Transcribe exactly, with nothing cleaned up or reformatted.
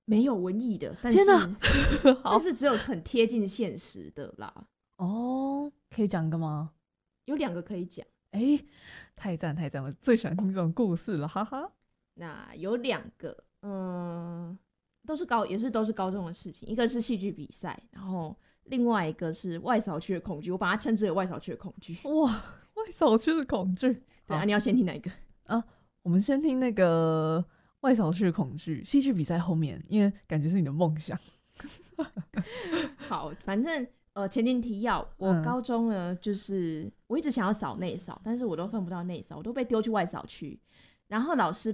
没有文艺的，但是但是只有很贴近现实的啦。 哦，可以讲个吗？ 有两个可以讲。 哎、欸，太赞太赞！我最喜欢听这种故事了，哈哈。 那有两个，嗯，都是高，也是都是高中的事情。一个是戏剧比赛，然后另外一个是外扫区的恐惧，我把它称之为外扫区的恐惧。 哇，外扫区的恐惧。 对啊，你要先听哪一个啊？我们先听那个外扫区的恐惧，戏剧比赛后面，因为感觉是你的梦想。 好，反正呃，前情提要，我高中呢，嗯、就是我一直想要扫内扫，但是我都分不到内扫，我都被丢去外扫区。然后老师